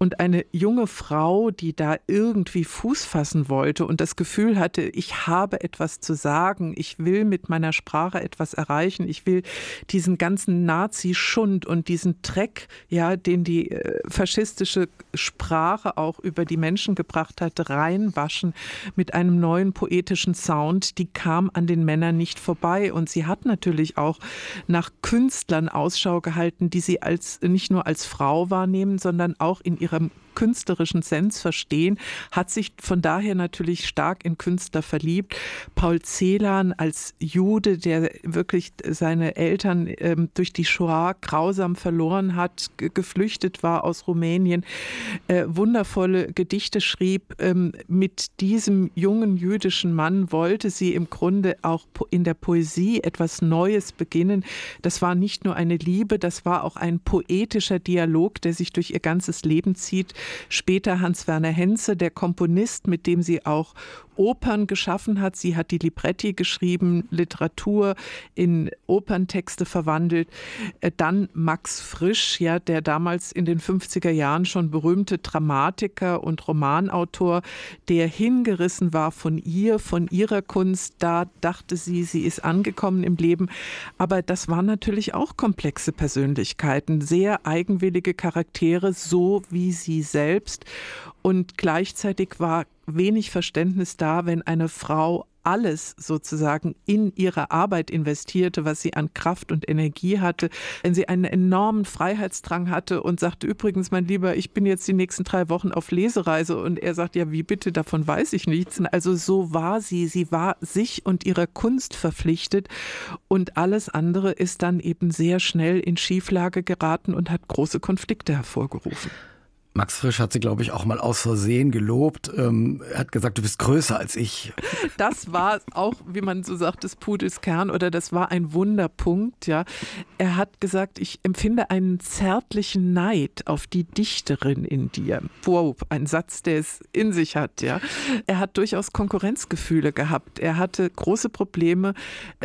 Und eine junge Frau, die da irgendwie Fuß fassen wollte und das Gefühl hatte, ich habe etwas zu sagen, ich will mit meiner Sprache etwas erreichen, ich will diesen ganzen Nazi-Schund und diesen Dreck, ja, den die faschistische Sprache auch über die Menschen gebracht hat, reinwaschen mit einem neuen poetischen Sound, die kam an den Männern nicht vorbei. Und sie hat natürlich auch nach Künstlern Ausschau gehalten, die sie nicht nur als Frau wahrnehmen, sondern auch in ihrem künstlerischen Sens verstehen, hat sich von daher natürlich stark in Künstler verliebt. Paul Celan als Jude, der wirklich seine Eltern durch die Shoah grausam verloren hat, geflüchtet war aus Rumänien, wundervolle Gedichte schrieb. Mit diesem jungen jüdischen Mann wollte sie im Grunde auch in der Poesie etwas Neues beginnen. Das war nicht nur eine Liebe, das war auch ein poetischer Dialog, der sich durch ihr ganzes Leben zieht. Später Hans-Werner Henze, der Komponist, mit dem sie auch Opern geschaffen hat. Sie hat die Libretti geschrieben, Literatur in Operntexte verwandelt. Dann Max Frisch, ja, der damals in den 50er Jahren schon berühmte Dramatiker und Romanautor, der hingerissen war von ihr, von ihrer Kunst. Da dachte sie, sie ist angekommen im Leben. Aber das waren natürlich auch komplexe Persönlichkeiten, sehr eigenwillige Charaktere, so wie sie selbst. Und gleichzeitig war wenig Verständnis da, wenn eine Frau alles sozusagen in ihre Arbeit investierte, was sie an Kraft und Energie hatte, wenn sie einen enormen Freiheitsdrang hatte und sagte, übrigens, mein Lieber, ich bin jetzt die nächsten 3 Wochen auf Lesereise, und er sagt, ja, wie bitte, davon weiß ich nichts. Also so war sie. Sie war sich und ihrer Kunst verpflichtet, und alles andere ist dann eben sehr schnell in Schieflage geraten und hat große Konflikte hervorgerufen. Max Frisch hat sie, glaube ich, auch mal aus Versehen gelobt. Er hat gesagt, du bist größer als ich. Das war auch, wie man so sagt, des Pudels Kern, oder das war ein Wunderpunkt. Ja. Er hat gesagt, ich empfinde einen zärtlichen Neid auf die Dichterin in dir. Wow, ein Satz, der es in sich hat. Ja. Er hat durchaus Konkurrenzgefühle gehabt. Er hatte große Probleme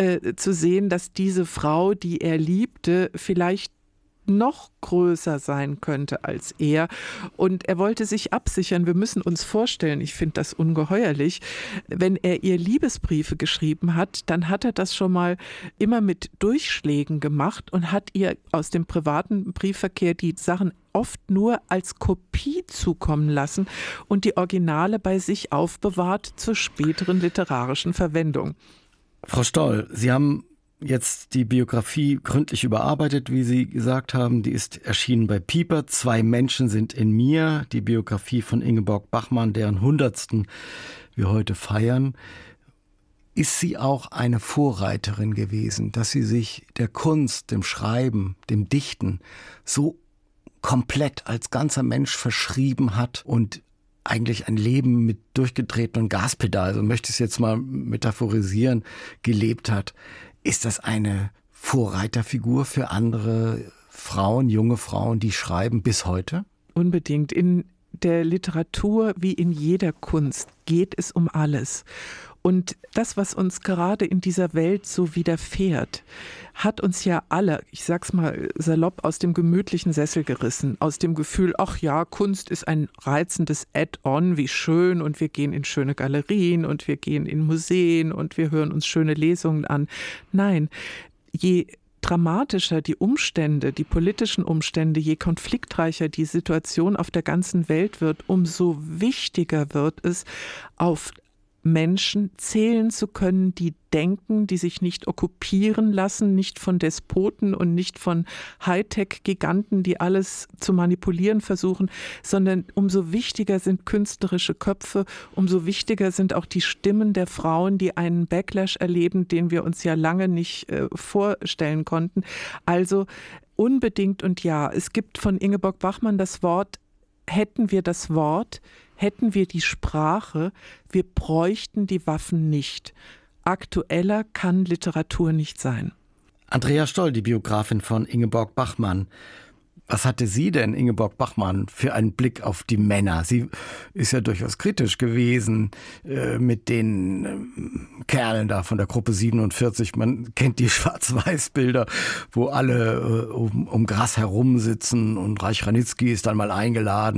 zu sehen, dass diese Frau, die er liebte, vielleicht noch größer sein könnte als er. Und er wollte sich absichern. Wir müssen uns vorstellen, ich finde das ungeheuerlich, wenn er ihr Liebesbriefe geschrieben hat, dann hat er das schon mal immer mit Durchschlägen gemacht und hat ihr aus dem privaten Briefverkehr die Sachen oft nur als Kopie zukommen lassen und die Originale bei sich aufbewahrt zur späteren literarischen Verwendung. Frau Stoll, Sie haben jetzt die Biografie gründlich überarbeitet, wie Sie gesagt haben. Die ist erschienen bei Piper. 2 Menschen sind in mir. Die Biografie von Ingeborg Bachmann, deren 100. wir heute feiern. Ist sie auch eine Vorreiterin gewesen, dass sie sich der Kunst, dem Schreiben, dem Dichten so komplett als ganzer Mensch verschrieben hat und eigentlich ein Leben mit durchgetretenem Gaspedal, so möchte ich es jetzt mal metaphorisieren, gelebt hat? Ist das eine Vorreiterfigur für andere Frauen, junge Frauen, die schreiben bis heute? Unbedingt. In der Literatur wie in jeder Kunst geht es um alles. Und das, was uns gerade in dieser Welt so widerfährt, hat uns ja alle, ich sag's mal salopp, aus dem gemütlichen Sessel gerissen, aus dem Gefühl, ach ja, Kunst ist ein reizendes Add-on, wie schön, und wir gehen in schöne Galerien und wir gehen in Museen und wir hören uns schöne Lesungen an. Nein, je dramatischer die Umstände, die politischen Umstände, je konfliktreicher die Situation auf der ganzen Welt wird, umso wichtiger wird es, auf Menschen zählen zu können, die denken, die sich nicht okkupieren lassen, nicht von Despoten und nicht von Hightech-Giganten, die alles zu manipulieren versuchen, sondern umso wichtiger sind künstlerische Köpfe, umso wichtiger sind auch die Stimmen der Frauen, die einen Backlash erleben, den wir uns ja lange nicht vorstellen konnten. Also unbedingt, und ja, es gibt von Ingeborg Bachmann das Wort, hätten wir das Wort, hätten wir die Sprache, wir bräuchten die Waffen nicht. Aktueller kann Literatur nicht sein. Andrea Stoll, die Biografin von Ingeborg Bachmann. Was hatte sie denn, Ingeborg Bachmann, für einen Blick auf die Männer? Sie ist ja durchaus kritisch gewesen mit den Kerlen da von der Gruppe 47. Man kennt die Schwarz-Weiß-Bilder, wo alle um Gras herumsitzen, und Reich Ranitzky ist dann mal eingeladen